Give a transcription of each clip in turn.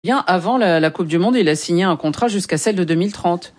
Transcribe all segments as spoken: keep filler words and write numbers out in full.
Bien avant la, la Coupe du Monde, il a signé un contrat jusqu'à celle de deux mille trente.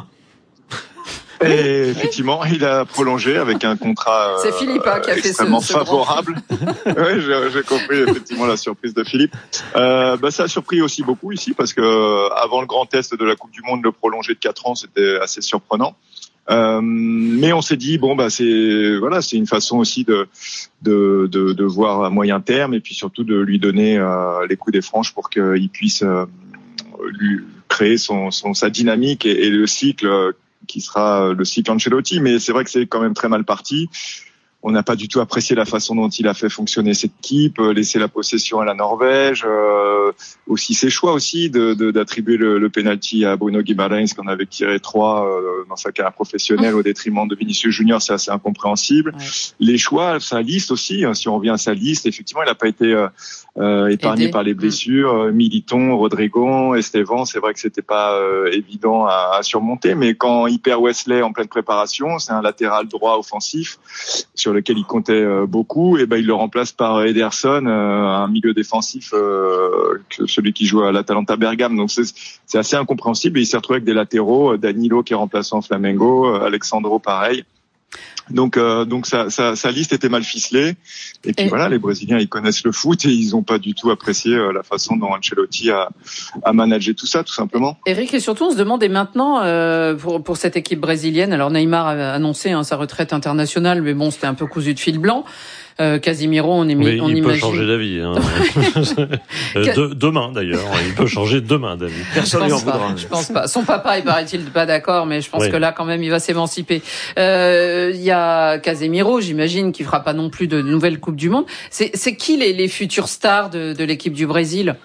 Et effectivement, il a prolongé avec un contrat euh, C'est Philippe hein, qui a extrêmement fait ce, ce favorable. Oui, j'ai, j'ai compris effectivement la surprise de Philippe. Euh, bah, ça a surpris aussi beaucoup ici parce que avant le grand test de la Coupe du Monde, le prolonger de quatre ans, c'était assez surprenant. Euh, mais on s'est dit bon bah c'est voilà c'est une façon aussi de de de, de voir à moyen terme et puis surtout de lui donner euh, les coups des franches pour qu'il puisse euh, lui créer son, son sa dynamique et, et le cycle euh, qui sera le cycle Ancelotti. Mais c'est vrai que c'est quand même très mal parti. On n'a pas du tout apprécié la façon dont il a fait fonctionner cette équipe, laisser la possession à la Norvège, euh, aussi ses choix aussi de, de, d'attribuer le, le penalty à Bruno Guimarães qu'on avait tiré trois euh, dans sa carrière professionnelle au détriment de Vinicius Junior, c'est assez incompréhensible. Ouais. Les choix, sa liste aussi, hein, si on revient à sa liste, effectivement, il n'a pas été euh, euh, épargné Aidé. par les blessures. Mmh. Militon, Rodrigo, Esteban, c'est vrai que c'était pas euh, évident à, à surmonter, mais quand il perd Wesley en pleine préparation, c'est un latéral droit offensif sur lequel il comptait euh, beaucoup, et ben il le remplace par Ederson, euh, un milieu défensif, euh, que celui qui joue à l'Atalanta Bergame. Donc c'est, c'est assez incompréhensible. Et il s'est retrouvé avec des latéraux, Danilo qui est remplaçant Flamengo, Alexandro pareil. Donc, euh, donc sa, sa, sa liste était mal ficelée. Et puis et... voilà, les Brésiliens, ils connaissent le foot et ils n'ont pas du tout apprécié euh, la façon dont Ancelotti a, a managé tout ça, tout simplement. Eric, et surtout, on se demande, et maintenant, euh, pour, pour cette équipe brésilienne, alors Neymar a annoncé hein, sa retraite internationale, mais bon, c'était un peu cousu de fil blanc. Euh, Casimiro, on, est, oui, on il imagine. Il peut changer d'avis. Hein. de, demain, d'ailleurs. Il peut changer demain d'avis. Personne lui en voudra. Je pense pas. Son papa, il paraît-il pas d'accord, mais je pense oui. que là, quand même, il va s'émanciper. Il euh, y a Casemiro, j'imagine, qui fera pas non plus de nouvelles Coupes du Monde. C'est, c'est qui les, les futures stars de, de l'équipe du Brésil?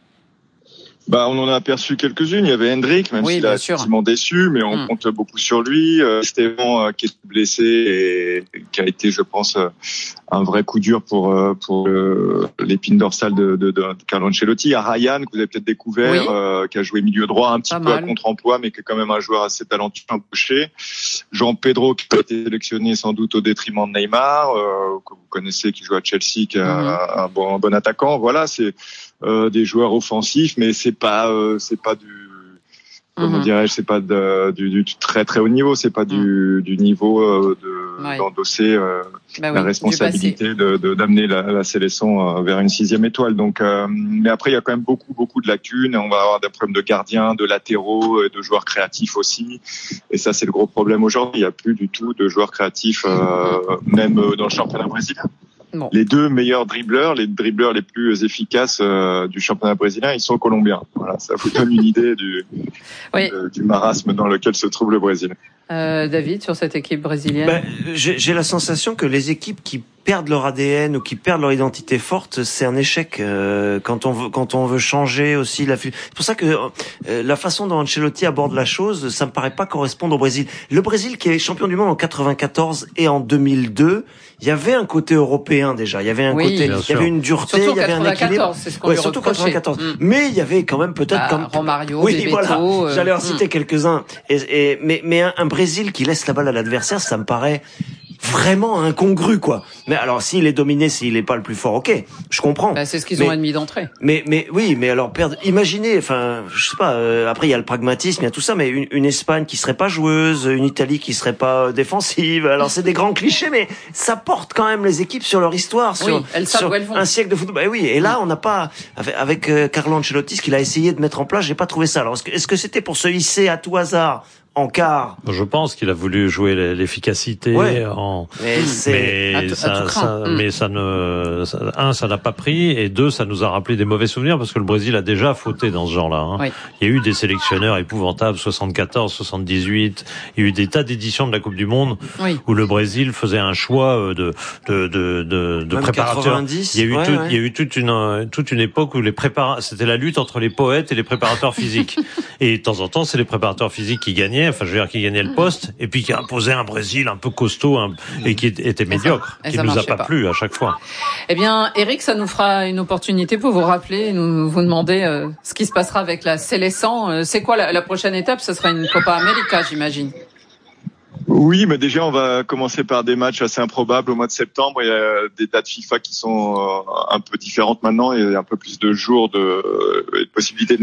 Bah, on en a aperçu quelques-unes. Il y avait Hendrick, même oui, s'il a effectivement déçu, mais on hum. compte beaucoup sur lui. Euh, Esteban, euh, qui est blessé et qui a été, je pense, euh, un vrai coup dur pour euh, pour euh, l'épine dorsale de, de, de Carlo Ancelotti. Il y a Ryan, que vous avez peut-être découvert, oui. euh, qui a joué milieu droit un petit Pas peu mal. à contre-emploi, mais qui est quand même un joueur assez talentueux, un boucher. Jean Pedro, qui a été sélectionné sans doute au détriment de Neymar, euh, que vous connaissez, qui joue à Chelsea, qui est hum. un, un, bon, un bon attaquant. Voilà, c'est Euh, des joueurs offensifs, mais c'est pas euh, c'est pas du comment mm-hmm. dirais-je, c'est pas de, du, du très très haut niveau, c'est pas mm. du, du niveau euh, de ouais. d'endosser euh, bah la oui, responsabilité de, de d'amener la, la sélection euh, vers une sixième étoile. Donc, euh, mais après il y a quand même beaucoup beaucoup de lacunes. On va avoir des problèmes de gardiens, de latéraux, et de joueurs créatifs aussi. Et ça c'est le gros problème aujourd'hui. Il y a plus du tout de joueurs créatifs, euh, même dans le championnat brésilien. Bon. Les deux meilleurs dribbleurs, les dribbleurs les plus efficaces euh, du championnat brésilien, ils sont colombiens. Voilà, ça vous donne une idée du, oui. de, du marasme dans lequel se trouve le Brésil. Euh, David, sur cette équipe brésilienne, ben, j'ai, j'ai la sensation que les équipes qui perdent leur A D N ou qui perdent leur identité forte, c'est un échec euh, quand on veut quand on veut changer aussi la. C'est pour ça que euh, la façon dont Ancelotti aborde la chose, ça me paraît pas correspondre au Brésil. Le Brésil qui est champion du monde en quatre-vingt-quatorze et en deux mille deux, il y avait un côté européen déjà. Il y avait un oui, côté, il y sûr. avait une dureté, surtout il y avait un équilibre. C'est ce qu'on ouais, lui surtout reprochait. quatre-vingt-quatorze. Mm. Mais il y avait quand même peut-être bah, comme Romario, oui, Bebeto, voilà. Euh... J'allais en citer mm. quelques-uns. Et, et mais mais un, un Brésil qui laisse la balle à l'adversaire, ça me paraît vraiment incongru, quoi. Mais alors, s'il est dominé, s'il est pas le plus fort, ok, je comprends. Bah, c'est ce qu'ils mais, ont admis d'entrée. Mais, mais, oui, mais alors, perdre, imaginez, enfin, je sais pas, euh, après, il y a le pragmatisme, il y a tout ça, mais une, une Espagne qui serait pas joueuse, une Italie qui serait pas défensive, alors c'est des grands clichés, mais ça porte quand même les équipes sur leur histoire, sur, oui, elles savent sur où elles vont. Un siècle de football. Bah oui, et là, on n'a pas, avec, avec euh, Carlo Ancelotti, ce qu'il a essayé de mettre en place, j'ai pas trouvé ça. Alors, est-ce que, est-ce que c'était pour se hisser à tout hasard en quart? Je pense qu'il a voulu jouer l'efficacité ouais. en mais, mais à t- ça, à ça mmh. mais ça ne ça, un ça n'a pas pris et deux ça nous a rappelé des mauvais souvenirs parce que le Brésil a déjà fauté dans ce genre-là hein. oui. Il y a eu des sélectionneurs épouvantables soixante-quatorze, soixante-dix-huit, il y a eu des tas d'éditions de la Coupe du monde oui. où le Brésil faisait un choix de de de de, de préparateurs. quatre-vingt-dix, il y a eu ouais, tout, ouais. il y a eu toute une toute une époque où les préparateurs c'était la lutte entre les poètes et les préparateurs physiques. Et de temps en temps, c'est les préparateurs physiques qui gagnaient, enfin je veux dire qui gagnaient le poste et puis qui imposaient un Brésil un peu costaud un, et qui était médiocre, qui nous a pas, pas plu à chaque fois. Eh bien, Eric, ça nous fera une opportunité pour vous rappeler, nous vous demander euh, ce qui se passera avec la Séleção. Euh, c'est quoi la, la prochaine étape? Ce sera une Copa América, j'imagine. Oui, mais déjà, on va commencer par des matchs assez improbables au mois de septembre. Il y a des dates FIFA qui sont un peu différentes maintenant. Il y a un peu plus de jours de, de possibilités de